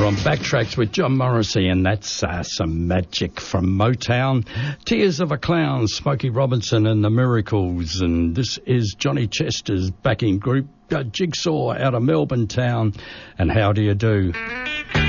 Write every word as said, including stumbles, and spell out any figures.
We're on Backtracks with John Morrissey, and that's uh, some magic from Motown. Tears of a Clown, Smokey Robinson and the Miracles. And this is Johnny Chester's backing group, uh, Jigsaw, out of Melbourne town. And how do you do?